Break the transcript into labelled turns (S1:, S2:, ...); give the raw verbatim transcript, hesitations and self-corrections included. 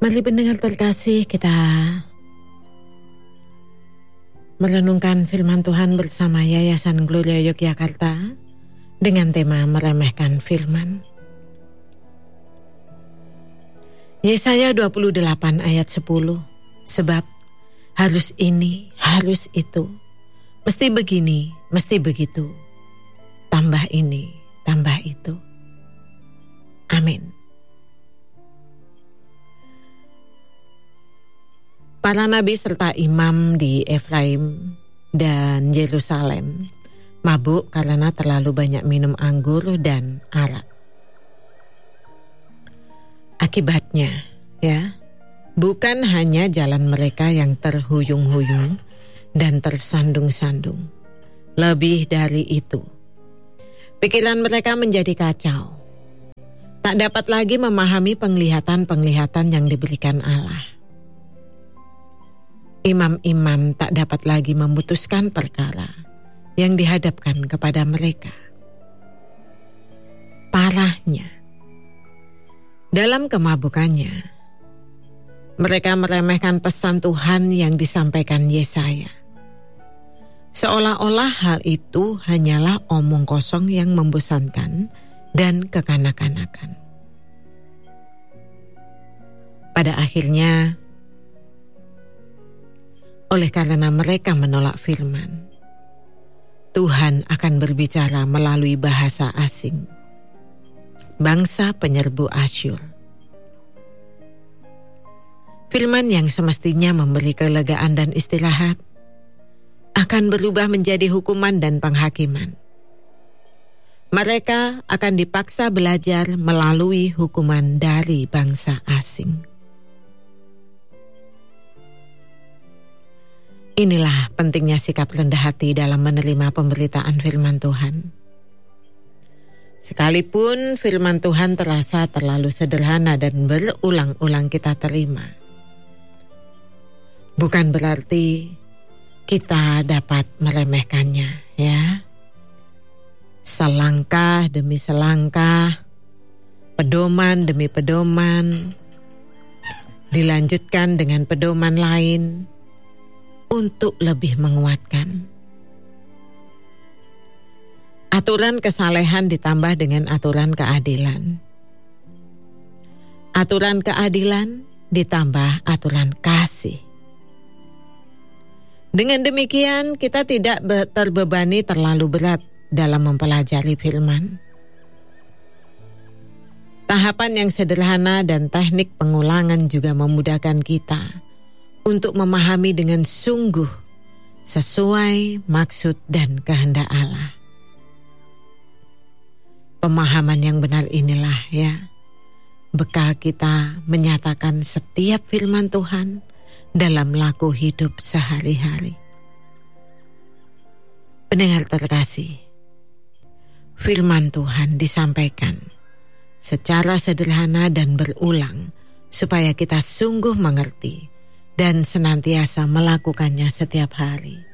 S1: Mari pendengar terkasih, kita merenungkan firman Tuhan bersama Yayasan Gloria Yogyakarta dengan tema meremehkan firman. Yesaya dua puluh delapan ayat sepuluh. Sebab harus ini, harus itu, mesti begini, mesti begitu, tambah ini, tambah itu. Amin. Para nabi serta imam di Efraim dan Yerusalem mabuk karena terlalu banyak minum anggur dan arak. Akibatnya, ya, bukan hanya jalan mereka yang terhuyung-huyung dan tersandung-sandung. Lebih dari itu, pikiran mereka menjadi kacau. Tak dapat lagi memahami penglihatan-penglihatan yang diberikan Allah. Imam-imam tak dapat lagi memutuskan perkara yang dihadapkan kepada mereka. Parahnya, dalam kemabukannya, mereka meremehkan pesan Tuhan yang disampaikan Yesaya. Seolah-olah hal itu hanyalah omong kosong yang membosankan dan kekanak-kanakan. Pada akhirnya, oleh karena mereka menolak firman, Tuhan akan berbicara melalui bahasa asing, bangsa penyerbu Asyur. Firman yang semestinya memberi kelegaan dan istirahat akan berubah menjadi hukuman dan penghakiman. Mereka akan dipaksa belajar melalui hukuman dari bangsa asing. Inilah pentingnya sikap rendah hati dalam menerima pemberitaan firman Tuhan. Sekalipun firman Tuhan terasa terlalu sederhana dan berulang-ulang kita terima, bukan berarti kita dapat meremehkannya, ya. Selangkah demi selangkah, pedoman demi pedoman, dilanjutkan dengan pedoman lain, untuk lebih menguatkan. Aturan kesalehan ditambah dengan aturan keadilan. Aturan keadilan ditambah aturan kasih. Dengan demikian kita tidak terbebani terlalu berat dalam mempelajari firman. Tahapan yang sederhana dan teknik pengulangan juga memudahkan kita untuk memahami dengan sungguh sesuai maksud dan kehendak Allah. Pemahaman yang benar inilah, ya, bekal kita menyatakan setiap firman Tuhan dalam laku hidup sehari-hari. Pendengar terkasih, firman Tuhan disampaikan secara sederhana dan berulang supaya kita sungguh mengerti dan senantiasa melakukannya setiap hari.